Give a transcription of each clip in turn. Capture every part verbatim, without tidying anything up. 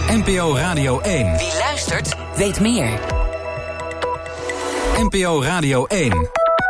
N P O Radio één. Wie luistert, weet meer. N P O Radio één.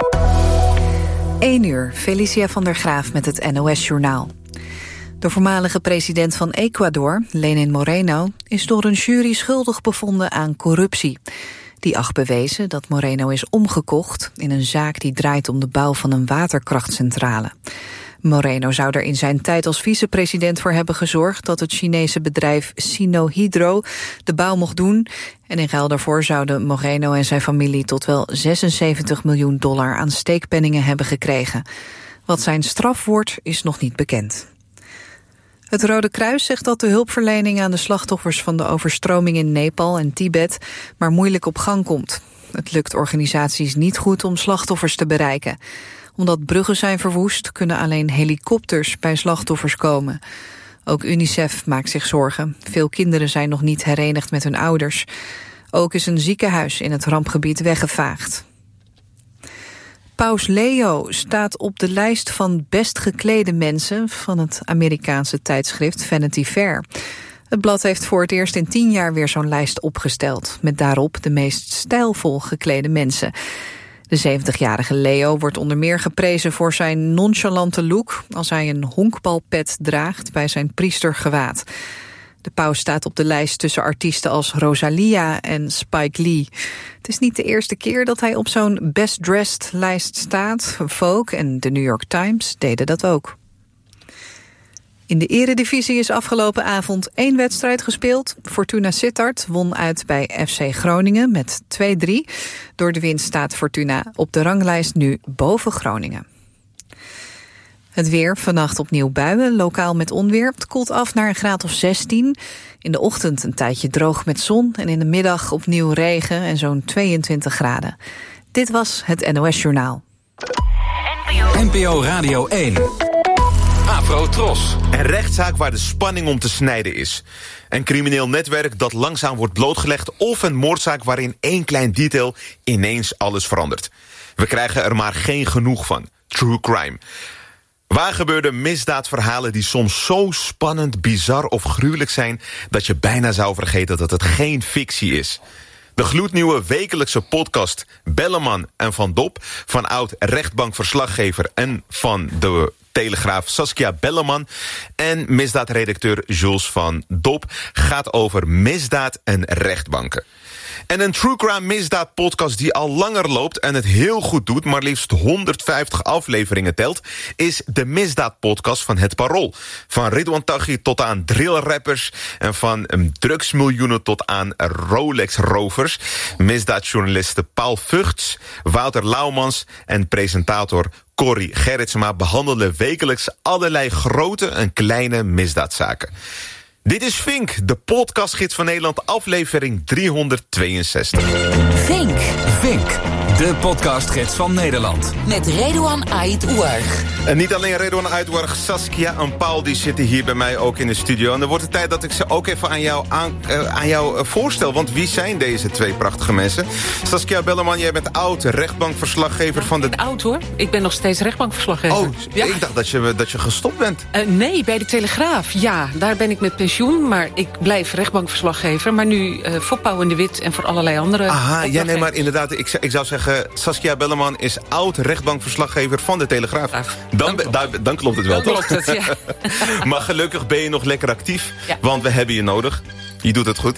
één uur, Felicia van der Graaf met het N O S-journaal. De voormalige president van Ecuador, Lenin Moreno, is door een jury schuldig bevonden aan corruptie. Die acht bewezen dat Moreno is omgekocht in een zaak die draait om de bouw van een waterkrachtcentrale. Moreno zou er in zijn tijd als vicepresident voor hebben gezorgd dat het Chinese bedrijf Sinohydro de bouw mocht doen. En in ruil daarvoor zouden Moreno en zijn familie tot wel zesenzeventig miljoen dollar aan steekpenningen hebben gekregen. Wat zijn straf wordt, is nog niet bekend. Het Rode Kruis zegt dat de hulpverlening aan de slachtoffers van de overstroming in Nepal en Tibet maar moeilijk op gang komt. Het lukt organisaties niet goed om slachtoffers te bereiken. Omdat bruggen zijn verwoest, kunnen alleen helikopters bij slachtoffers komen. Ook UNICEF maakt zich zorgen. Veel kinderen zijn nog niet herenigd met hun ouders. Ook is een ziekenhuis in het rampgebied weggevaagd. Paus Leo staat op de lijst van best geklede mensen van het Amerikaanse tijdschrift Vanity Fair. Het blad heeft voor het eerst in tien jaar weer zo'n lijst opgesteld, met daarop de meest stijlvol geklede mensen. De zeventigjarige Leo wordt onder meer geprezen voor zijn nonchalante look als hij een honkbalpet draagt bij zijn priestergewaad. De paus staat op de lijst tussen artiesten als Rosalia en Spike Lee. Het is niet de eerste keer dat hij op zo'n Best Dressed lijst staat. Vogue en de New York Times deden dat ook. In de eredivisie is afgelopen avond één wedstrijd gespeeld. Fortuna Sittard won uit bij F C Groningen met twee drie. Door de winst staat Fortuna op de ranglijst nu boven Groningen. Het weer, vannacht opnieuw buien, lokaal met onweer. Het koelt af naar een graad of zestien. In de ochtend een tijdje droog met zon en in de middag opnieuw regen en zo'n tweeëntwintig graden. Dit was het N O S-journaal. N P O Radio één. Afro Tros. Een rechtszaak waar de spanning om te snijden is. Een crimineel netwerk dat langzaam wordt blootgelegd of een moordzaak waarin één klein detail ineens alles verandert. We krijgen er maar geen genoeg van. True crime. Waar gebeurde misdaadverhalen die soms zo spannend, bizar of gruwelijk zijn dat je bijna zou vergeten dat het geen fictie is. De gloednieuwe wekelijkse podcast Belleman en Van Dop van oud-rechtbankverslaggever en van de Telegraaf Saskia Belleman en misdaadredacteur Jules van Dop gaat over misdaad en rechtbanken. En een true crime misdaad podcast die al langer loopt en het heel goed doet, maar liefst honderdvijftig afleveringen telt, is de misdaad podcast van Het Parool. Van Ridwan Taghi tot aan drillrappers en van drugsmiljoenen tot aan Rolex-rovers. Misdaadjournalisten Paul Vugts, Wouter Laumans en presentator Corrie Gerritsma behandelen wekelijks allerlei grote en kleine misdaadzaken. Dit is Vink, de podcastgids van Nederland, aflevering driehonderdtweeënzestig. Vink. Vink, de podcastgids van Nederland. Met Redouan Ait Ouarch. En niet alleen Redouan Ait Ouarch, Saskia en Paul die zitten hier bij mij ook in de studio. En dan wordt het tijd dat ik ze ook even aan jou, aan, uh, aan jou uh, voorstel. Want wie zijn deze twee prachtige mensen? Saskia Belleman, jij bent oud rechtbankverslaggever van de... Ik ben oud hoor, ik ben nog steeds rechtbankverslaggever. Oh, ja. Ik dacht dat je, dat je gestopt bent. Uh, nee, bij de Telegraaf, ja. Daar ben ik met pensioen, maar ik blijf rechtbankverslaggever. Maar nu uh, voor Pauw en de Wit en voor allerlei andere... Aha, ja, nee, maar inderdaad, ik, ik zou zeggen... Saskia Belleman is oud rechtbankverslaggever van de Telegraaf. Dan, dan, klopt. dan, dan klopt het wel, dan toch? Klopt het, ja. Maar gelukkig ben je nog lekker actief, ja. Want we hebben je nodig. Je doet het goed.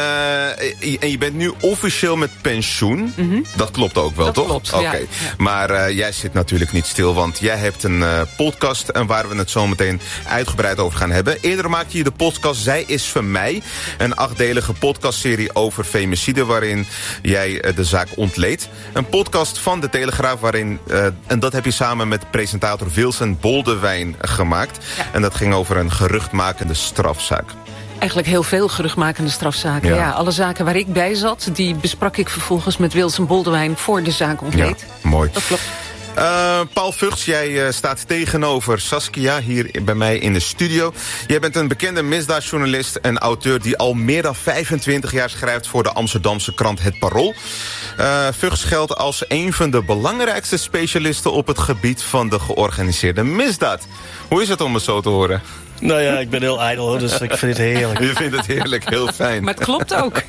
Uh, en je bent nu officieel met pensioen. Mm-hmm. Dat klopt ook wel, dat toch? Klopt, Oké. okay. Ja, ja. Maar uh, jij zit natuurlijk niet stil, want jij hebt een uh, podcast... en waar we het zo meteen uitgebreid over gaan hebben. Eerder maakte je de podcast Zij is van mij. Een achtdelige podcastserie over femicide... waarin jij uh, de zaak ontleedt. Een podcast van de Telegraaf waarin... Uh, en dat heb je samen met presentator Wilson Boldewijn gemaakt. Ja. En dat ging over een geruchtmakende strafzaak. Eigenlijk heel veel geruchtmakende strafzaken. Ja. ja, alle zaken waar ik bij zat, die besprak ik vervolgens met Wilson Boldewijn voor de zaak ontleed. Ja, mooi. Dat klopt. Uh, Paul Vugts, jij uh, staat tegenover Saskia hier bij mij in de studio. Jij bent een bekende misdaadjournalist en auteur... die al meer dan vijfentwintig jaar schrijft voor de Amsterdamse krant Het Parool. Uh, Vugts geldt als een van de belangrijkste specialisten... op het gebied van de georganiseerde misdaad. Hoe is het om het zo te horen? Nou ja, ik ben heel ijdel, hoor, dus ik vind het heerlijk. Je vindt het heerlijk, heel fijn. Maar het klopt ook.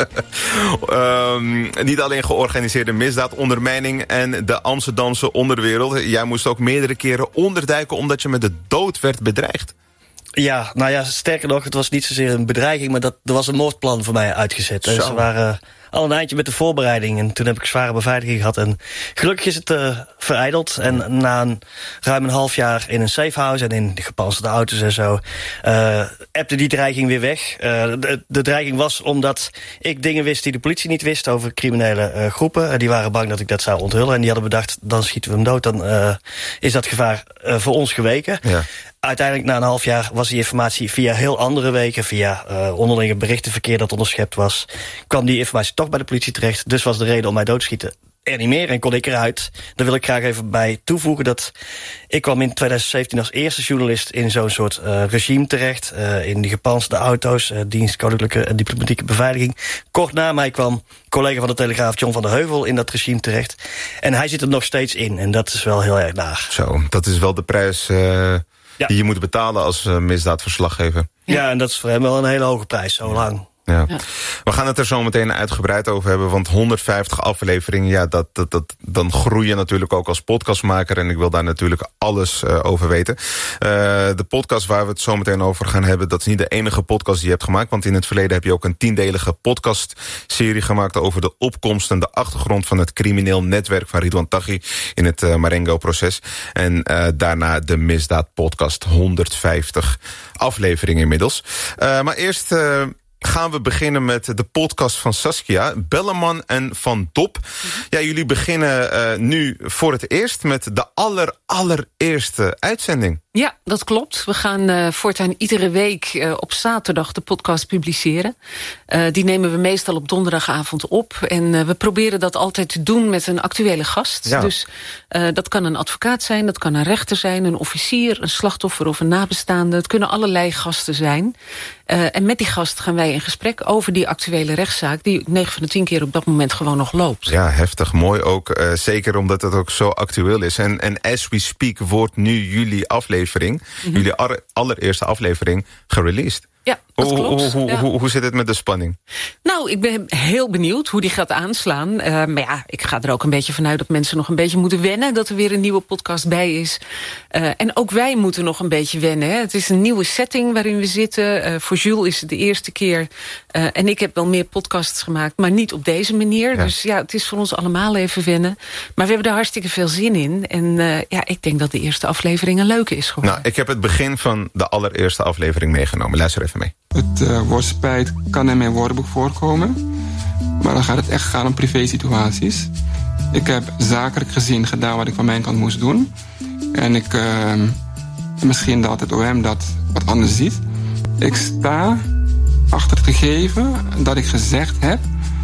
um, niet alleen georganiseerde misdaad, ondermijning en de Amsterdamse onderwereld. Jij moest ook meerdere keren onderduiken omdat je met de dood werd bedreigd. Ja, nou ja, sterker nog, het was niet zozeer een bedreiging, maar dat, er was een moordplan voor mij uitgezet. Dus ze waren al een eindje met de voorbereiding en toen heb ik zware beveiliging gehad. En gelukkig is het uh, verijdeld. En na een, ruim een half jaar in een safehouse en in de gepantserde auto's en zo, uh, appte die dreiging weer weg. Uh, de, de dreiging was omdat ik dingen wist die de politie niet wist over criminele uh, groepen. Uh, die waren bang dat ik dat zou onthullen en die hadden bedacht, dan schieten we hem dood, dan uh, is dat gevaar uh, voor ons geweken. Ja. Uiteindelijk na een half jaar was die informatie via heel andere wegen, via uh, onderlinge berichtenverkeer dat onderschept was, kwam die informatie toch bij de politie terecht. Dus was de reden om mij dood te schieten er niet meer en kon ik eruit. Daar wil ik graag even bij toevoegen dat ik kwam in twintig zeventien als eerste journalist in zo'n soort uh, regime terecht. Uh, in die gepantserde auto's, uh, dienst koninklijke en diplomatieke beveiliging. Kort na mij kwam collega van de Telegraaf John van der Heuvel in dat regime terecht. En hij zit er nog steeds in en dat is wel heel erg naar. Zo, dat is wel de prijs Uh... Ja. Die je moet betalen als uh, misdaadverslaggever. Ja. ja, en dat is voor hem wel een hele hoge prijs, zo lang. Ja. Ja. We gaan het er zo meteen uitgebreid over hebben, want honderdvijftig afleveringen, ja, dat, dat, dat, dan groei je natuurlijk ook als podcastmaker en ik wil daar natuurlijk alles uh, over weten. Uh, de podcast waar we het zo meteen over gaan hebben, dat is niet de enige podcast die je hebt gemaakt, want in het verleden heb je ook een tiendelige podcastserie gemaakt over de opkomst en de achtergrond van het crimineel netwerk van Ridwan Taghi in het uh, Marengo-proces. En uh, daarna de misdaadpodcast, honderdvijftig afleveringen inmiddels. Uh, maar eerst Uh, gaan we beginnen met de podcast van Saskia, Belleman en Van Dop. Ja, jullie beginnen uh, nu voor het eerst met de aller, allereerste uitzending. Ja, dat klopt. We gaan uh, voortaan iedere week uh, op zaterdag de podcast publiceren. Uh, die nemen we meestal op donderdagavond op. En uh, we proberen dat altijd te doen met een actuele gast. Ja. Dus uh, dat kan een advocaat zijn, dat kan een rechter zijn, een officier, een slachtoffer of een nabestaande. Het kunnen allerlei gasten zijn. Uh, en met die gast gaan wij in gesprek over die actuele rechtszaak die negen van de tien keer op dat moment gewoon nog loopt. Ja, heftig. Mooi ook. Uh, zeker omdat het ook zo actueel is. En, en as we speak wordt nu jullie aflevering, mm-hmm. jullie allereerste aflevering gereleased. Ja, dat hoe, klopt. Hoe, hoe, ja. hoe, hoe zit het met de spanning? Nou, ik ben heel benieuwd hoe die gaat aanslaan. Uh, maar ja, ik ga er ook een beetje vanuit dat mensen nog een beetje moeten wennen, dat er weer een nieuwe podcast bij is. Uh, en ook wij moeten nog een beetje wennen. Hè. Het is een nieuwe setting waarin we zitten. Uh, voor Jules is het de eerste keer. Uh, en ik heb wel meer podcasts gemaakt, maar niet op deze manier. Ja. Dus ja, het is voor ons allemaal even wennen. Maar we hebben er hartstikke veel zin in. En uh, ja, ik denk dat de eerste aflevering een leuke is geworden. Nou, ik heb het begin van de allereerste aflevering meegenomen. Luister even mee. Het uh, woord spijt kan in mijn woordenboek voorkomen. Maar dan gaat het echt gaan om privé-situaties. Ik heb zakelijk gezien gedaan wat ik van mijn kant moest doen. En ik, uh, misschien dat het O M dat wat anders ziet. Ik sta achter het gegeven dat ik gezegd heb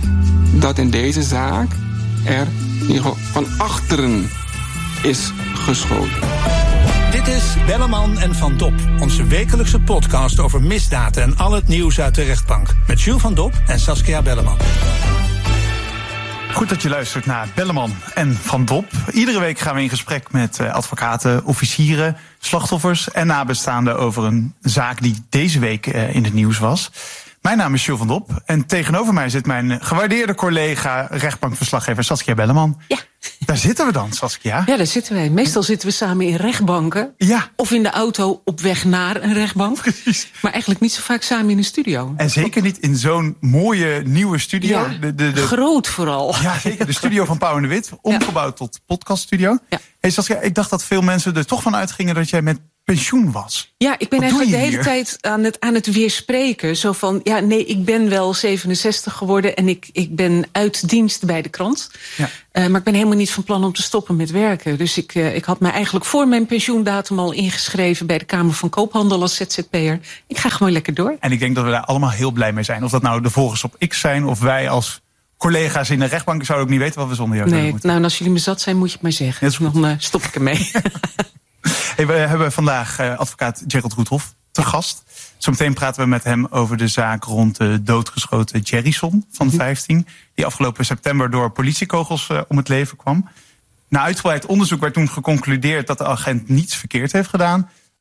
dat in deze zaak er in ieder geval van achteren is geschoten. Dit is Belleman en Van Dop, onze wekelijkse podcast over misdaad en al het nieuws uit de rechtbank. Met Jules Van Dop en Saskia Belleman. Goed dat je luistert naar Belleman en Van Dop. Iedere week gaan we in gesprek met advocaten, officieren, slachtoffers en nabestaanden over een zaak die deze week in het nieuws was. Mijn naam is Jules Van Dop en tegenover mij zit mijn gewaardeerde collega rechtbankverslaggever Saskia Belleman. Ja. Daar zitten we dan, Saskia. Ja, daar zitten wij. Meestal zitten we samen in rechtbanken. Ja. Of in de auto op weg naar een rechtbank. Precies. Maar eigenlijk niet zo vaak samen in een studio. En zeker niet in zo'n mooie nieuwe studio. Ja, de, de, de... groot vooral. Ja, zeker. De studio van Pauw en de Wit. Omgebouwd ja. tot podcaststudio. Ja. Hey Saskia, ik dacht dat veel mensen er toch van uitgingen dat jij met pensioen was. Ja, ik ben Wat eigenlijk de hele hier? tijd aan het, aan het weerspreken. Zo van, ja, nee, ik ben wel zevenenzestig geworden en ik, ik ben uit dienst bij de krant. Ja. Uh, maar ik ben helemaal niet van plan om te stoppen met werken. Dus ik, uh, ik had me eigenlijk voor mijn pensioendatum al ingeschreven bij de Kamer van Koophandel als Z Z P'er. Ik ga gewoon lekker door. En ik denk dat we daar allemaal heel blij mee zijn. Of dat nou de volgers op X zijn of wij als collega's in de rechtbank, zouden ook niet weten wat we zonder jou nee, zouden moeten. Nou, en als jullie me zat zijn, moet je het maar zeggen. Ja, dan uh, stop ik ermee. Hey, we hebben vandaag uh, advocaat Gerald Roethoff te gast. Zometeen praten we met hem over de zaak rond de doodgeschoten Jerryson van mm-hmm. vijftien... die afgelopen september door politiekogels uh, om het leven kwam. Na uitgebreid onderzoek werd toen geconcludeerd dat de agent niets verkeerd heeft gedaan.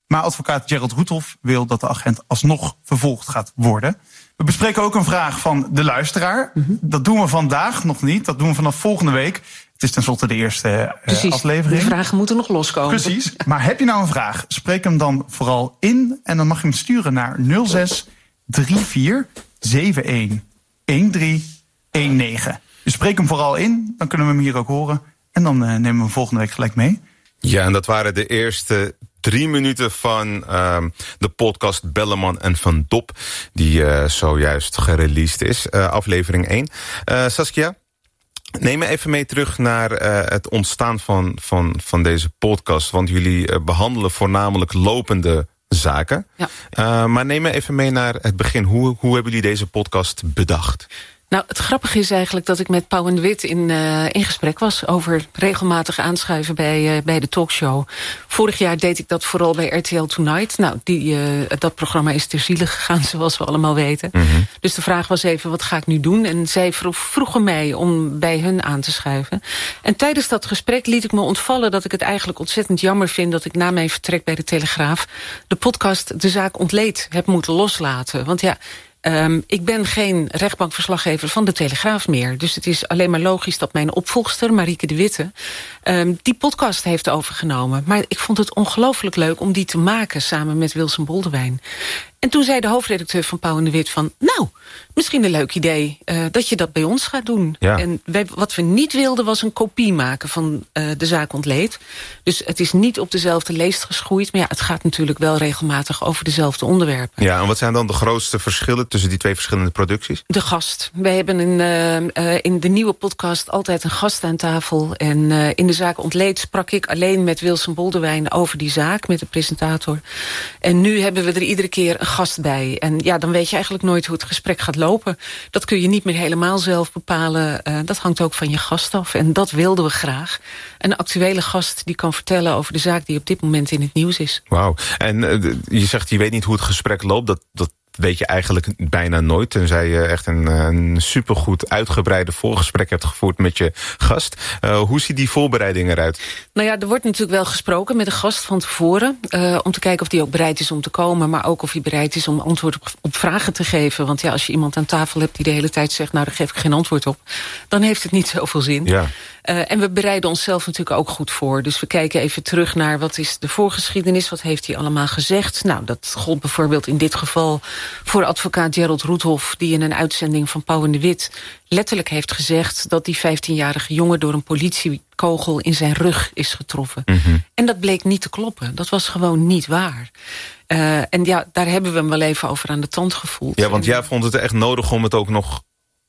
Maar advocaat Gerald Roethoff wil dat de agent alsnog vervolgd gaat worden. We bespreken ook een vraag van de luisteraar. Mm-hmm. Dat doen we vandaag nog niet. Dat doen we vanaf volgende week. Het is tenslotte de eerste uh, Precies, aflevering. De vragen moeten nog loskomen. Precies. Maar heb je nou een vraag? Spreek hem dan vooral in. En dan mag je hem sturen naar nul zes drie vier zeven een een drie een negen. Dus spreek hem vooral in. Dan kunnen we hem hier ook horen. En dan uh, nemen we hem volgende week gelijk mee. Ja, en dat waren de eerste drie minuten van uh, de podcast Belleman en Van Dop, die uh, zojuist gereleased is, uh, aflevering één. Uh, Saskia, neem me even mee terug naar uh, het ontstaan van, van, van deze podcast, want jullie uh, behandelen voornamelijk lopende zaken. Ja. Uh, maar neem me even mee naar het begin. Hoe, hoe hebben jullie deze podcast bedacht? Nou, het grappige is eigenlijk dat ik met Pauw en de Wit in, uh, in gesprek was over regelmatig aanschuiven bij, uh, bij de talkshow. Vorig jaar deed ik dat vooral bij R T L Tonight. Nou, die, uh, dat programma is ter ziele gegaan, zoals we allemaal weten. Mm-hmm. Dus de vraag was even, wat ga ik nu doen? En zij vroeg, vroegen mij om bij hun aan te schuiven. En tijdens dat gesprek liet ik me ontvallen dat ik het eigenlijk ontzettend jammer vind dat ik na mijn vertrek bij de Telegraaf de podcast De Zaak Ontleed heb moeten loslaten. Want ja, Um, ik ben geen rechtbankverslaggever van de Telegraaf meer. Dus het is alleen maar logisch dat mijn opvolgster, Marieke de Witte, um, die podcast heeft overgenomen. Maar ik vond het ongelooflijk leuk om die te maken samen met Wilson Boldewijn. En toen zei de hoofdredacteur van Pauw en de Wit van, nou, misschien een leuk idee uh, dat je dat bij ons gaat doen. Ja. En wij, wat we niet wilden was een kopie maken van uh, De Zaak Ontleed. Dus het is niet op dezelfde leest geschoeid. Maar ja, het gaat natuurlijk wel regelmatig over dezelfde onderwerpen. Ja, en wat zijn dan de grootste verschillen tussen die twee verschillende producties? De gast. Wij hebben in, uh, uh, in de nieuwe podcast altijd een gast aan tafel. En uh, in De Zaak Ontleed sprak ik alleen met Wilson Boldewijn over die zaak, met de presentator. En nu hebben we er iedere keer een gast bij. En ja, dan weet je eigenlijk nooit hoe het gesprek gaat lopen. Dat kun je niet meer helemaal zelf bepalen. Uh, dat hangt ook van je gast af. En dat wilden we graag. Een actuele gast die kan vertellen over de zaak die op dit moment in het nieuws is. Wauw. En uh, je zegt, je weet niet hoe het gesprek loopt. Dat, dat weet je eigenlijk bijna nooit. Tenzij je echt een, een supergoed uitgebreide voorgesprek hebt gevoerd met je gast. Uh, hoe ziet die voorbereiding eruit? Nou ja, er wordt natuurlijk wel gesproken met de gast van tevoren. Uh, om te kijken of die ook bereid is om te komen. Maar ook of hij bereid is om antwoord op, op vragen te geven. Want ja, als je iemand aan tafel hebt die de hele tijd zegt, nou, daar geef ik geen antwoord op, dan heeft het niet zoveel zin. Ja. Uh, en we bereiden onszelf natuurlijk ook goed voor. Dus we kijken even terug naar wat is de voorgeschiedenis. Wat heeft hij allemaal gezegd? Nou, dat gold bijvoorbeeld in dit geval voor advocaat Gerald Roethoff, die in een uitzending van Pauw en de Wit letterlijk heeft gezegd dat die vijftienjarige jongen door een politiekogel in zijn rug is getroffen. Mm-hmm. En dat bleek niet te kloppen. Dat was gewoon niet waar. Uh, en ja, daar hebben we hem wel even over aan de tand gevoeld. Ja, want jij vond het echt nodig om het ook nog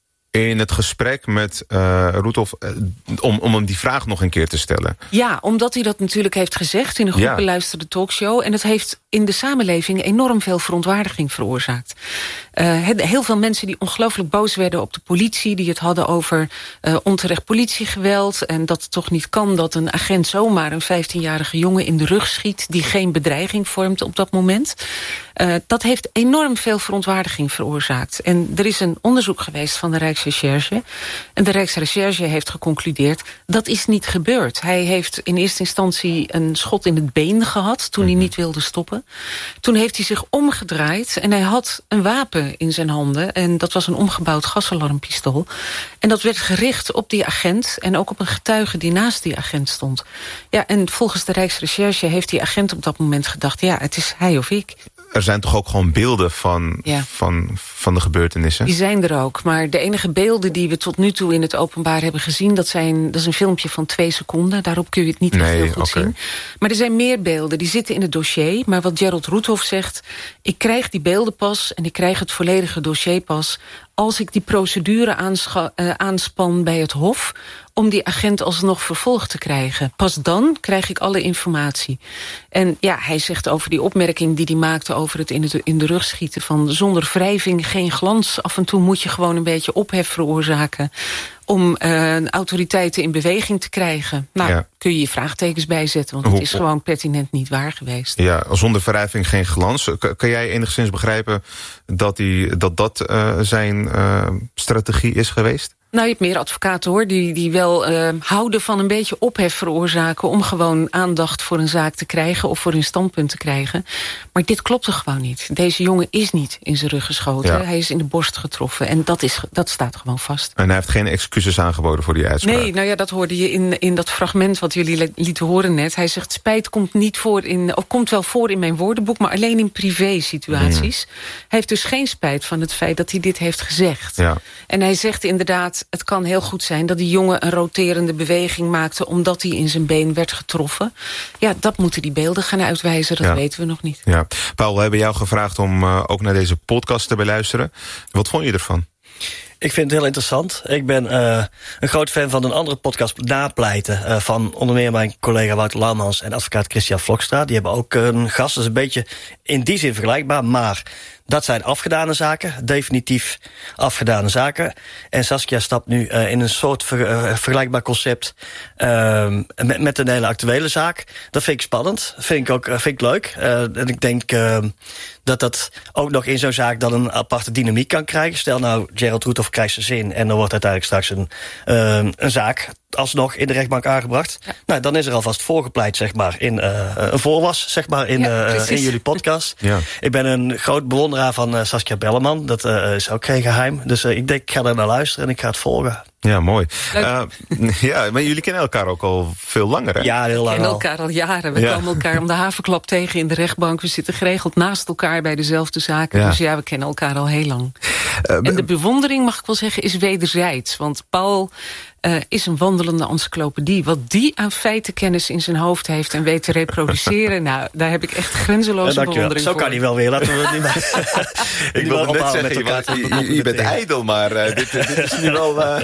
in het gesprek met uh, Roethoff, uh, om, om hem die vraag nog een keer te stellen. Ja, omdat hij dat natuurlijk heeft gezegd in een goed ja. beluisterde talkshow. En het heeft in de samenleving enorm veel verontwaardiging veroorzaakt. Uh, heel veel mensen die ongelooflijk boos werden op de politie, die het hadden over uh, onterecht politiegeweld en dat het toch niet kan dat een agent zomaar een vijftienjarige jongen in de rug schiet die geen bedreiging vormt op dat moment. Uh, dat heeft enorm veel verontwaardiging veroorzaakt. En er is een onderzoek geweest van de Rijksrecherche. En de Rijksrecherche heeft geconcludeerd, dat is niet gebeurd. Hij heeft in eerste instantie een schot in het been gehad toen hij niet wilde stoppen. Toen heeft hij zich omgedraaid en hij had een wapen in zijn handen. En dat was een omgebouwd gasalarmpistool. En dat werd gericht op die agent en ook op een getuige die naast die agent stond. Ja, en volgens de Rijksrecherche heeft die agent op dat moment gedacht, ja, het is hij of ik. Er zijn toch ook gewoon beelden van, ja. van, van de gebeurtenissen? Die zijn er ook, maar de enige beelden die we tot nu toe in het openbaar hebben gezien, dat, zijn, dat is een filmpje van twee seconden. Daarop kun je het niet nee, echt heel goed okay. zien. Maar er zijn meer beelden, die zitten in het dossier. Maar wat Gerald Roethoff zegt, ik krijg die beelden pas en ik krijg het volledige dossier pas als ik die procedure aanscha- uh, aanspan bij het Hof om die agent alsnog vervolgd te krijgen. Pas dan krijg ik alle informatie. En ja, hij zegt over die opmerking die hij maakte over het in, het in de rug schieten van zonder wrijving geen glans. Af en toe moet je gewoon een beetje ophef veroorzaken om uh, autoriteiten in beweging te krijgen. Nou, ja. kun je je vraagtekens bijzetten, want het is gewoon pertinent niet waar geweest. Ja, zonder wrijving geen glans. K- kan jij enigszins begrijpen dat die, dat, dat uh, zijn uh, strategie is geweest? Nou, je hebt meer advocaten hoor, die, die wel uh, houden van een beetje ophef veroorzaken om gewoon aandacht voor een zaak te krijgen of voor hun standpunt te krijgen. Maar dit klopt er gewoon niet. Deze jongen is niet in zijn rug geschoten. Ja. Hij is in de borst getroffen en dat, is, dat staat gewoon vast. En hij heeft geen excuses aangeboden voor die uitspraak? Nee, nou ja, dat hoorde je in, in dat fragment wat jullie lieten horen net. Hij zegt, spijt komt niet voor in, of komt wel voor in mijn woordenboek, maar alleen in privé situaties. Mm. Hij heeft dus geen spijt van het feit dat hij dit heeft gezegd. Ja. En hij zegt inderdaad, het kan heel goed zijn dat die jongen een roterende beweging maakte omdat hij in zijn been werd getroffen. Ja, dat moeten die beelden gaan uitwijzen, dat ja. weten we nog niet. Ja. Paul, we hebben jou gevraagd om uh, ook naar deze podcast te beluisteren. Wat vond je ervan? Ik vind het heel interessant. Ik ben uh, een groot fan van een andere podcast, Napleiten, uh, van onder meer mijn collega Wouter Laumans en advocaat Christian Vlokstra. Die hebben ook een gast, dat is een beetje in die zin vergelijkbaar, maar dat zijn afgedane zaken, definitief afgedane zaken. En Saskia stapt nu uh, in een soort ver, uh, vergelijkbaar concept uh, met, met een hele actuele zaak. Dat vind ik spannend, vind ik ook uh, vind ik leuk. Uh, en ik denk uh, dat dat ook nog in zo'n zaak dan een aparte dynamiek kan krijgen. Stel nou, Gerald Roethoff krijgt zijn zin en er wordt uiteindelijk straks een, uh, een zaak alsnog in de rechtbank aangebracht. Ja. Nou, dan is er alvast voorgepleit, zeg maar, in uh, een voorwas, zeg maar, in, ja, uh, in jullie podcast. Ja. Ik ben een groot bewonderaar van uh, Saskia Belleman. Dat uh, is ook geen geheim. Dus uh, ik denk, ik ga er naar luisteren en ik ga het volgen. Ja, mooi. Uh, ja, maar jullie kennen elkaar ook al veel langer, hè? Ja, heel lang. We kennen elkaar al jaren. We ja. komen elkaar om de haverklap tegen in de rechtbank. We zitten geregeld naast elkaar bij dezelfde zaken. Ja. Dus ja, we kennen elkaar al heel lang. Uh, en de bewondering, mag ik wel zeggen, is wederzijds. Want Paul uh, is een wandelende encyclopedie. Wat die aan feitenkennis in zijn hoofd heeft en weet te reproduceren, nou, daar heb ik echt grenzeloze ja, bewondering Zo voor. kan hij wel weer. Laten we het niet maar. Ik wilde net zeggen, je, je, je bent ijdel, maar uh, dit, dit is nu wel. Uh,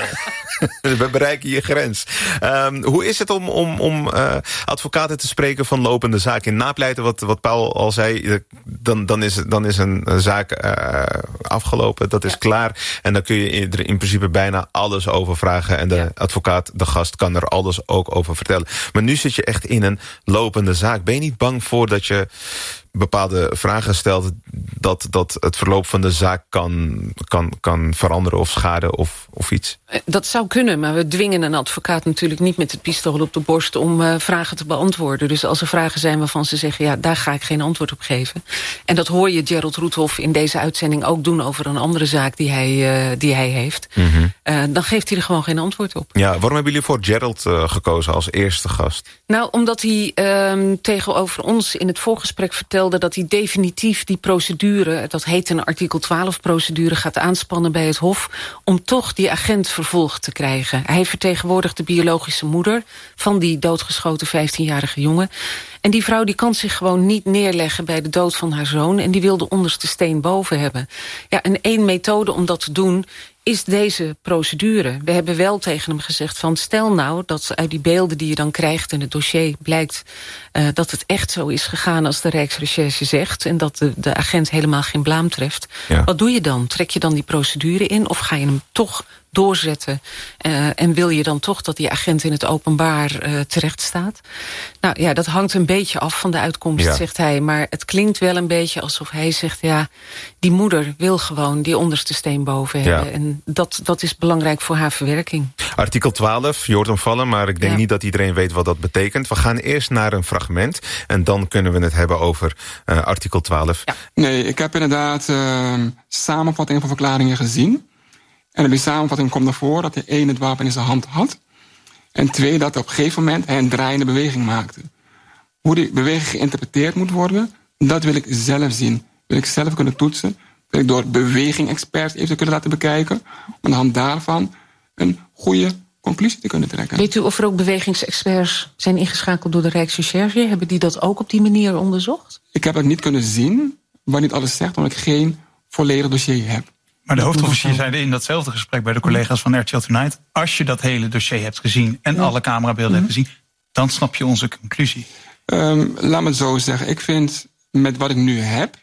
we bereiken je grens. Um, hoe is het om, om, om uh, advocaten te spreken van lopende zaken? In Napleiten, wat, wat Paul al zei, dan, dan, is, dan is een zaak uh, afgelopen. Dat is ja. klaar. En dan kun je er in principe bijna alles over vragen. En de ja. advocaat, de gast, kan er alles ook over vertellen. Maar nu zit je echt in een lopende zaak. Ben je niet bang voor dat je bepaalde vragen stelt, dat, dat het verloop van de zaak kan, kan, kan veranderen of schaden of, of iets? Dat zou kunnen, maar we dwingen een advocaat natuurlijk niet met het pistool op de borst om uh, vragen te beantwoorden. Dus als er vragen zijn waarvan ze zeggen, ja, daar ga ik geen antwoord op geven. En dat hoor je Gerald Roethoff in deze uitzending ook doen over een andere zaak die hij, uh, die hij heeft. Mm-hmm. Uh, dan geeft hij er gewoon geen antwoord op. Ja, waarom hebben jullie voor Gerald uh, gekozen als eerste gast? Nou, omdat hij uh, tegenover ons in het voorgesprek vertelde dat hij definitief die procedure, dat heet een artikel twaalf procedure, gaat aanspannen bij het Hof om toch die agent vervolgd te krijgen. Hij vertegenwoordigt de biologische moeder van die doodgeschoten vijftienjarige jongen. En die vrouw die kan zich gewoon niet neerleggen bij de dood van haar zoon en die wil de onderste steen boven hebben. Ja, en één methode om dat te doen is deze procedure. We hebben wel tegen hem gezegd van stel nou dat uit die beelden die je dan krijgt in het dossier blijkt uh, dat het echt zo is gegaan als de Rijksrecherche zegt en dat de, de agent helemaal geen blaam treft. Ja. Wat doe je dan? Trek je dan die procedure in of ga je hem toch doorzetten uh, en wil je dan toch dat die agent in het openbaar uh, terecht staat? Nou ja, dat hangt een beetje af van de uitkomst, ja. zegt hij. Maar het klinkt wel een beetje alsof hij zegt, ja, die moeder wil gewoon die onderste steen boven hebben. Ja. En dat, dat is belangrijk voor haar verwerking. Artikel twaalf, je hoort hem vallen, maar ik denk ja. niet dat iedereen weet wat dat betekent. We gaan eerst naar een fragment en dan kunnen we het hebben over uh, artikel twaalf. Ja. Nee, ik heb inderdaad uh, samenvattingen van verklaringen gezien. En in die samenvatting komt ervoor dat hij één het wapen in zijn hand had. En twee, dat op een gegeven moment hij een draaiende beweging maakte. Hoe die beweging geïnterpreteerd moet worden, dat wil ik zelf zien. Wil ik zelf kunnen toetsen. Wil ik door beweging-experts even kunnen laten bekijken. Om aan de hand daarvan een goede conclusie te kunnen trekken. Weet u of er ook bewegingsexperts zijn ingeschakeld door de Rijksrecherche? Hebben die dat ook op die manier onderzocht? Ik heb het niet kunnen zien, wat niet alles zegt, omdat ik geen volledig dossier heb. Maar de hoofdofficier zei in datzelfde gesprek bij de collega's van R T L Tonight, als je dat hele dossier hebt gezien en ja. alle camerabeelden mm-hmm. hebt gezien, dan snap je onze conclusie. Um, laat me het zo zeggen. Ik vind met wat ik nu heb,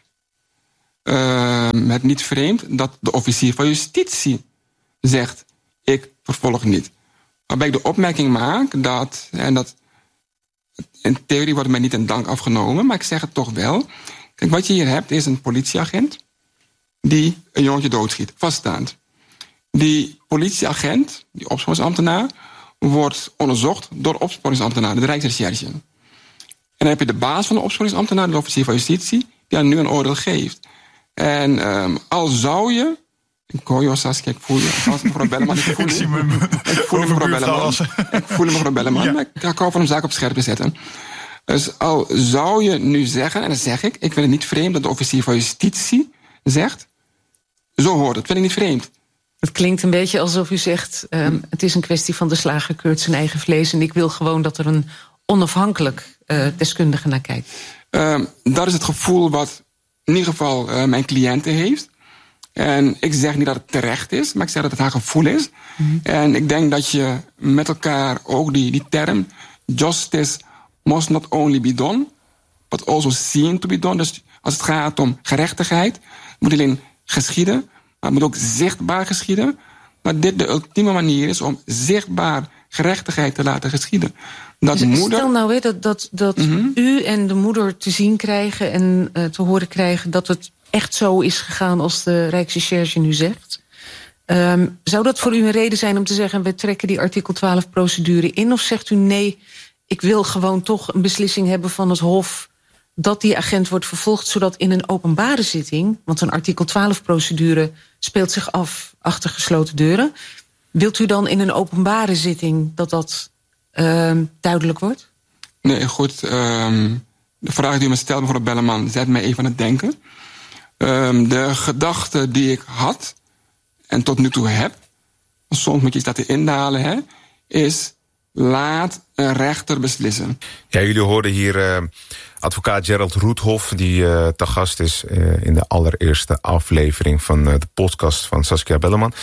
uh, het niet vreemd dat de officier van justitie zegt, ik vervolg niet. Waarbij ik de opmerking maak dat, en dat in theorie wordt mij niet in dank afgenomen, maar ik zeg het toch wel. Kijk, wat je hier hebt is een politieagent die een jongetje doodschiet, vaststaand. Die politieagent, die opsporingsambtenaar, wordt onderzocht door de opsporingsambtenaar, de Rijksrecherche. En dan heb je de baas van de opsporingsambtenaar, de officier van justitie, die daar nu een oordeel geeft. En um, al zou je... Ik hoor je, Saskia, ik voel je. Als mevrouw Belleman, ik voel je. Ik voel je, mevrouw Belleman. Ik voel je, mevrouw Belleman. Ja. Maar ik hou van een zaak op scherp te zetten. Dus al zou je nu zeggen, en dat zeg ik, ik vind het niet vreemd dat de officier van justitie zegt, zo hoort het, vind ik niet vreemd. Het klinkt een beetje alsof u zegt, um, het is een kwestie van de slager keurt zijn eigen vlees en ik wil gewoon dat er een onafhankelijk uh, deskundige naar kijkt. Um, dat is het gevoel wat in ieder geval uh, mijn cliënte heeft. En ik zeg niet dat het terecht is, maar ik zeg dat het haar gevoel is. Mm-hmm. En ik denk dat je met elkaar ook die, die term justice must not only be done, but also seen to be done. Dus als het gaat om gerechtigheid, moet alleen geschieden, maar het moet ook zichtbaar geschieden. Maar dit de ultieme manier is om zichtbaar gerechtigheid te laten geschieden. Dat dus moeder... Stel nou hè, dat, dat, dat mm-hmm. u en de moeder te zien krijgen en uh, te horen krijgen dat het echt zo is gegaan als de Rijksrecherche nu zegt. Um, zou dat voor u een reden zijn om te zeggen, we trekken die artikel twaalf procedure in? Of zegt u nee, ik wil gewoon toch een beslissing hebben van het Hof dat die agent wordt vervolgd, zodat in een openbare zitting, want een artikel twaalf procedure speelt zich af achter gesloten deuren, wilt u dan in een openbare zitting dat dat uh, duidelijk wordt? Nee, goed. Um, de vraag die u me stelt, mevrouw Belleman, zet mij even aan het denken. Um, de gedachte die ik had en tot nu toe heb, soms moet je iets laten indalen, hè, is laat een rechter beslissen. Ja, jullie hoorden hier uh, advocaat Gerald Roethoff, die uh, te gast is uh, in de allereerste aflevering van uh, de podcast van Saskia Belleman.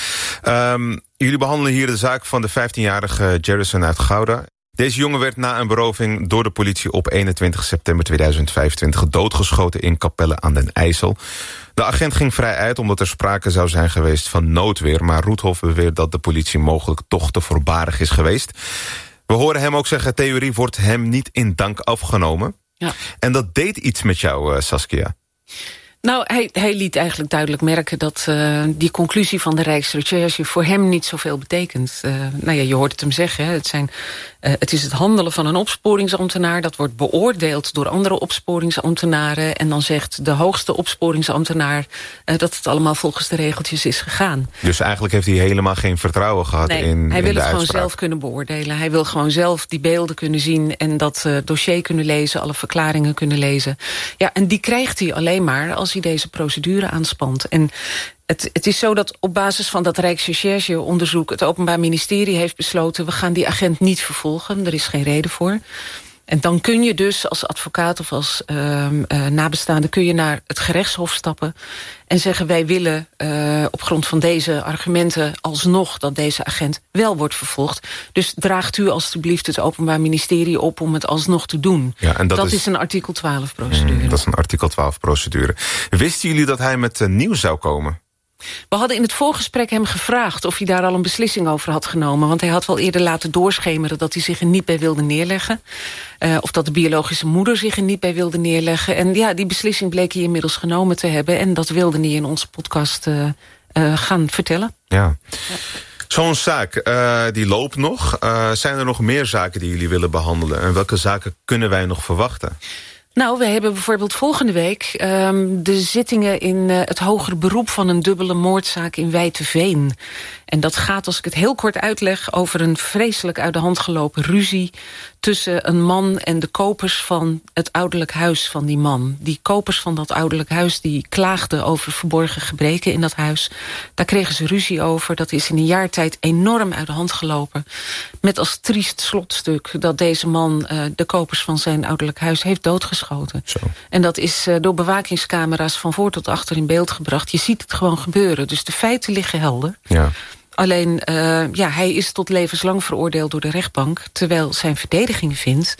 Um, jullie behandelen hier de zaak van de vijftienjarige Jerison uit Gouda. Deze jongen werd na een beroving door de politie op eenentwintig september tweeduizend vijfentwintig doodgeschoten in Capelle aan den IJssel. De agent ging vrij uit omdat er sprake zou zijn geweest van noodweer, maar Roethoff beweert dat de politie mogelijk toch te voorbarig is geweest. We horen hem ook zeggen, theorie wordt hem niet in dank afgenomen. Ja. En dat deed iets met jou, uh, Saskia. Nou, hij, hij liet eigenlijk duidelijk merken dat uh, die conclusie van de Rijksrecherche voor hem niet zoveel betekent. Uh, nou ja, je hoort het hem zeggen. Hè. Het, zijn, uh, het is het handelen van een opsporingsambtenaar. Dat wordt beoordeeld door andere opsporingsambtenaren. En dan zegt de hoogste opsporingsambtenaar uh, dat het allemaal volgens de regeltjes is gegaan. Dus eigenlijk heeft hij helemaal geen vertrouwen gehad nee, in, hij in wil de het uitspraak. gewoon zelf kunnen beoordelen. Hij wil gewoon zelf die beelden kunnen zien en dat uh, dossier kunnen lezen, alle verklaringen kunnen lezen. Ja, en die krijgt hij alleen maar als hij deze procedure aanspant. En het, het is zo dat op basis van dat Rijksrecherche-onderzoek het Openbaar Ministerie heeft besloten, we gaan die agent niet vervolgen. Er is geen reden voor. En dan kun je dus als advocaat of als uh, uh, nabestaande kun je naar het gerechtshof stappen en zeggen, wij willen uh, op grond van deze argumenten alsnog dat deze agent wel wordt vervolgd. Dus draagt u alstublieft het Openbaar Ministerie op om het alsnog te doen. Ja, en dat dat is, is een artikel twaalf procedure. Mm, dat is een artikel twaalf procedure. Wisten jullie dat hij met uh, nieuws zou komen? We hadden in het voorgesprek hem gevraagd of hij daar al een beslissing over had genomen. Want hij had wel eerder laten doorschemeren dat hij zich er niet bij wilde neerleggen. Uh, of dat de biologische moeder zich er niet bij wilde neerleggen. En ja, die beslissing bleek hij inmiddels genomen te hebben. En dat wilde hij in onze podcast uh, uh, gaan vertellen. Ja. ja. Zo'n zaak, uh, die loopt nog. Uh, zijn er nog meer zaken die jullie willen behandelen? En welke zaken kunnen wij nog verwachten? Nou, we hebben bijvoorbeeld volgende week um, de zittingen in uh, het hoger beroep van een dubbele moordzaak in Wijteveen. En dat gaat, als ik het heel kort uitleg, over een vreselijk uit de hand gelopen ruzie tussen een man en de kopers van het ouderlijk huis van die man. Die kopers van dat ouderlijk huis die klaagden over verborgen gebreken in dat huis. Daar kregen ze ruzie over. Dat is in een jaar tijd enorm uit de hand gelopen. Met als triest slotstuk dat deze man uh, de kopers van zijn ouderlijk huis heeft doodgeschoten. Zo. En dat is uh, door bewakingscamera's van voor tot achter in beeld gebracht. Je ziet het gewoon gebeuren. Dus de feiten liggen helder. Ja. Alleen, uh, ja, hij is tot levenslang veroordeeld door de rechtbank, terwijl zijn verdediging vindt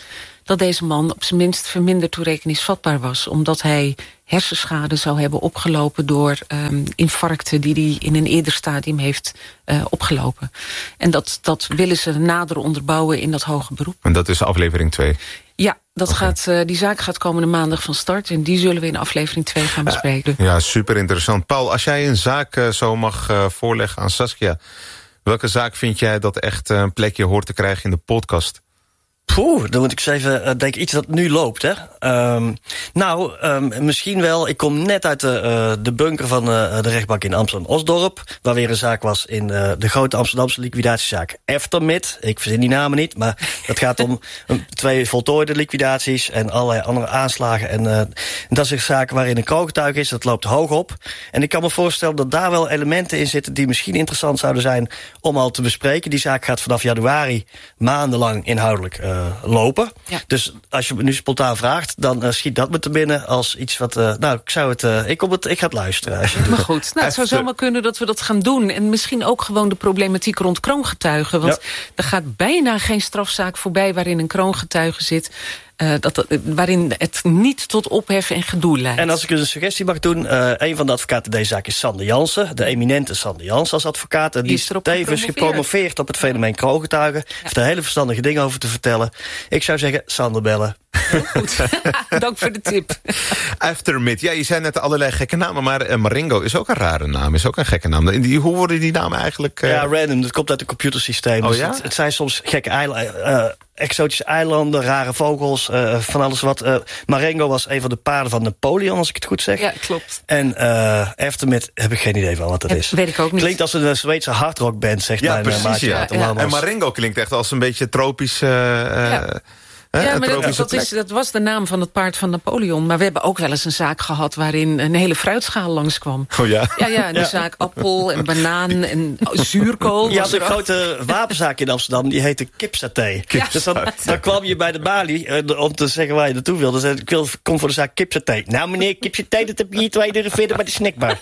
dat deze man op zijn minst verminderd toerekeningsvatbaar was, omdat hij hersenschade zou hebben opgelopen door um, infarcten die hij in een eerder stadium heeft uh, opgelopen. En dat, dat willen ze nader onderbouwen in dat hoge beroep. En dat is aflevering twee? Ja, dat okay. gaat, uh, die zaak gaat komende maandag van start en die zullen we in aflevering twee gaan bespreken. Uh, ja, super interessant. Paul, als jij een zaak uh, zo mag uh, voorleggen aan Saskia, welke zaak vind jij dat echt een plekje hoort te krijgen in de podcast? Poeh, dan moet ik eens even uh, denken, iets dat nu loopt, hè. Um, nou, um, misschien wel, ik kom net uit de, uh, de bunker van uh, de rechtbank in Amsterdam-Osdorp, waar weer een zaak was in uh, de grote Amsterdamse liquidatiezaak Eftermit. Ik verzin die namen niet, maar dat gaat om um, twee voltooide liquidaties en allerlei andere aanslagen. En uh, dat is een zaak waarin een kroongetuige is, dat loopt hoog op. En ik kan me voorstellen dat daar wel elementen in zitten die misschien interessant zouden zijn om al te bespreken. Die zaak gaat vanaf januari maandenlang inhoudelijk uh, lopen. Ja. Dus als je me nu spontaan vraagt, dan uh, schiet dat me te binnen als iets wat... Uh, nou, ik zou het... Uh, ik, kom het ik ga het luisteren. Als je maar goed, nou, het zou zomaar kunnen dat we dat gaan doen. En misschien ook gewoon de problematiek rond kroongetuigen. Want ja. er gaat bijna geen strafzaak voorbij waarin een kroongetuige zit, Uh, dat, dat, waarin het niet tot ophef en gedoe leidt. En als ik dus een suggestie mag doen, uh, een van de advocaten deze zaak is Sander Jansen, de eminente Sander Jansen als advocaat. Die, die is tevens gepromoveerd op het fenomeen kroongetuigen. Ja. Heeft er hele verstandige dingen over te vertellen. Ik zou zeggen, Sander bellen. Goed, dank voor de tip. Eftermit, ja, je zei net allerlei gekke namen, maar uh, Marengo is ook een rare naam, is ook een gekke naam. Die, hoe worden die namen eigenlijk? Uh... Ja, random, dat komt uit een computersysteem. Oh, dus ja? het, het zijn soms gekke eilanden. Uh, exotische eilanden, rare vogels, uh, van alles wat. Uh, Marengo was een van de paarden van Napoleon, als ik het goed zeg. Ja, klopt. En uh, Eftermit heb ik geen idee van wat dat is. Weet ik ook niet. Klinkt als een Zweedse hardrockband, zegt ja, mijn precies, maatje. Ja, ja. En Marengo klinkt echt als een beetje tropisch... Uh, ja. Uh, ja, maar dat, dat, is, dat was de naam van het paard van Napoleon. Maar we hebben ook wel eens een zaak gehad waarin een hele fruitschaal langskwam. Oh ja? Ja, ja, de ja. zaak appel en banaan en zuurkool. Je had een grote wapenzaak in Amsterdam, die heette kipsaté. Ja. Dus dan, dan kwam je bij de balie uh, om te zeggen waar je naartoe wilde. Dus ik wil, kom voor de zaak kipsaté. Nou meneer, kipsaté, dat heb je hier twee euro verder bij de snackbar.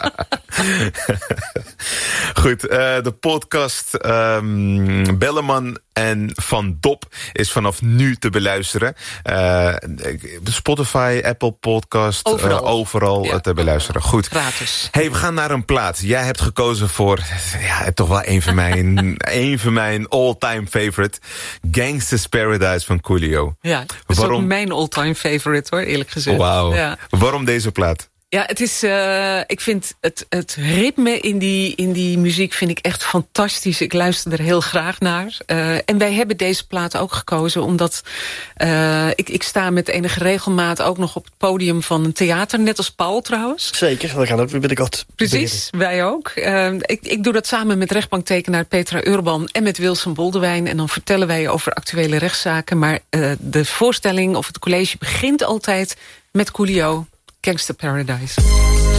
Goed, uh, de podcast um, Belleman en Van Dop is vanaf nu te beluisteren. Uh, Spotify, Apple Podcast, overal, uh, overal ja. te beluisteren. Goed. Gratis. Hey, we gaan naar een plaat. Jij hebt gekozen voor ja, toch wel een van mijn, een van mijn all-time favorite. Gangsta's Paradise van Coolio. Ja, dat is Waarom? ook mijn all-time favorite hoor, eerlijk gezegd. Wauw. Ja. Waarom deze plaat? Ja, het is, uh, ik vind het, het ritme in die, in die muziek vind ik echt fantastisch. Ik luister er heel graag naar. Uh, en wij hebben deze plaat ook gekozen omdat uh, ik, ik sta met enige regelmaat ook nog op het podium van een theater. Net als Paul trouwens. Zeker, we gaan ook weer binnenkort. Precies, wij ook. Uh, ik, ik doe dat samen met rechtbanktekenaar Petra Urban en met Wilson Boldewijn. En dan vertellen wij over actuele rechtszaken. Maar uh, de voorstelling of het college begint altijd met Coolio. Gangsta Paradise.